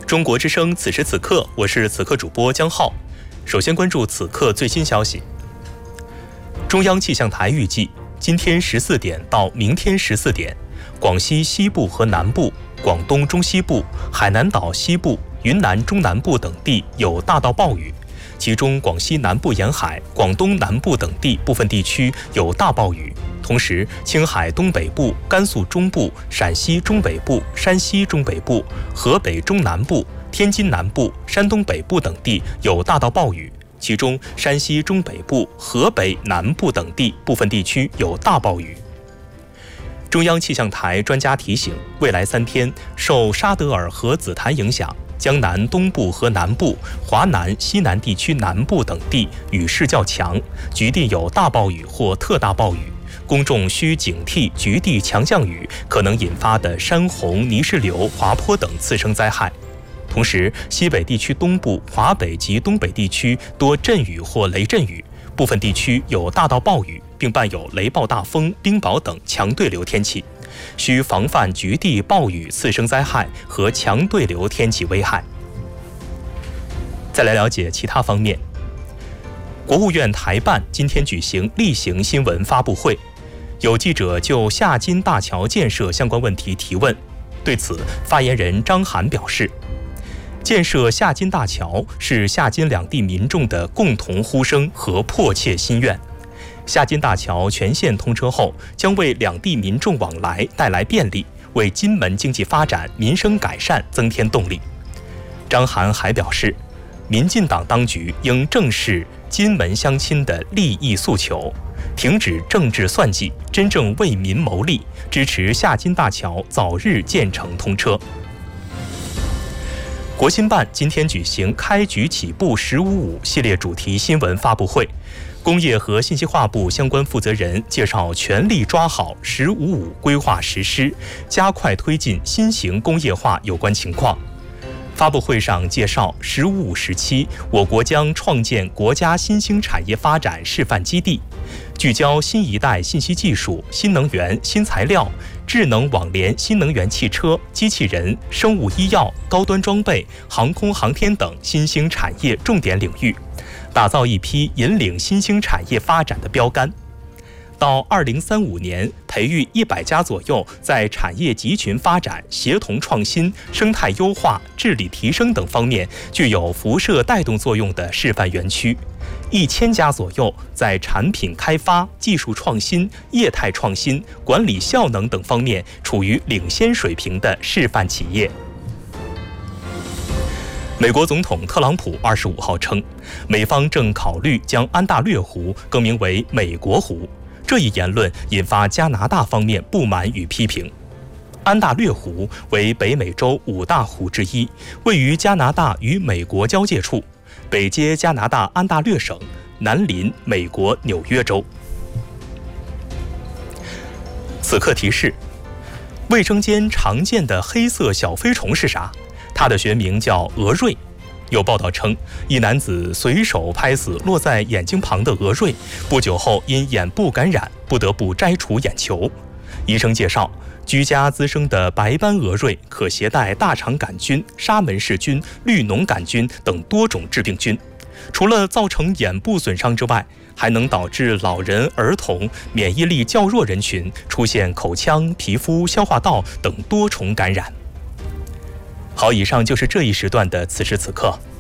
中国之声此时此刻，我是此刻主播江浩。首先关注此刻最新消息。中央气象台预计，今天14点到明天14点，广西西部和南部、广东中西部、海南岛西部、云南中南部等地有大到暴雨，其中广西南部沿海、广东南部等地部分地区有大暴雨。同时，青海东北部、甘肃中部、陕西中北部、山西中北部、河北中南部、天津南部、山东北部等地有大到暴雨，其中山西中北部、河北南部等地部分地区有大暴雨。中央气象台专家提醒，未来3天受沙德尔和紫檀影响，江南东部和南部、华南、西南地区南部等地雨势较强，局地有大暴雨或特大暴雨。公众需警惕局地强降雨可能引发的山洪、泥石流、滑坡等次生灾害。同时，西北地区东部、华北及东北地区多阵雨或雷阵雨，部分地区有大到暴雨，并伴有雷暴大风、冰雹等强对流天气，需防范局地暴雨次生灾害和强对流天气危害。再来了解其他方面。国务院台办今天举行例行新闻发布会，有记者就夏津大桥建设相关问题提问。对此，发言人张涵表示，建设夏津大桥是夏津两地民众的共同呼声和迫切心愿。夏津大桥全线通车后，将为两地民众往来带来便利，为津门经济发展、民生改善增添动力。张涵还表示，民进党当局应正视津门乡亲的利益诉求，停止政治算计，真正为民谋利，支持夏津大桥早日建成通车。国新办今天举行开局起步“15.5”系列主题新闻发布会，工业和信息化部相关负责人介绍全力抓好“15.5”规划实施，加快推进新型工业化有关情况。发布会上介绍“15.5”时期，我国将创建国家新兴产业发展示范基地，聚焦新一代信息技术、新能源、新材料、智能网联新能源汽车、机器人、生物医药、高端装备、航空航天等新兴产业重点领域，打造一批引领新兴产业发展的标杆。到2035年，培育100家左右在产业集群发展、协同创新、生态优化、治理提升等方面具有辐射带动作用的示范园区；1000家左右在产品开发、技术创新、业态创新、管理效能等方面处于领先水平的示范企业。美国总统特朗普25号称，美方正考虑将安大略湖更名为美国湖。这一言论引发加拿大方面不满与批评。安大略湖为北美洲5大湖之一，位于加拿大与美国交界处，北接加拿大安大略省，南临美国纽约州。此刻提示：卫生间常见的黑色小飞虫是啥？它的学名叫蛾蚋。有报道称，一男子随手拍死落在眼睛旁的蛾蚋，不久后因眼部感染，不得不摘除眼球。医生介绍，居家滋生的白斑蛾蚋可携带大肠杆菌、沙门氏菌、绿脓杆菌等多种致病菌，除了造成眼部损伤之外，还能导致老人、儿童、免疫力较弱人群出现口腔、皮肤、消化道等多重感染。好，以上就是这一时段的此时此刻。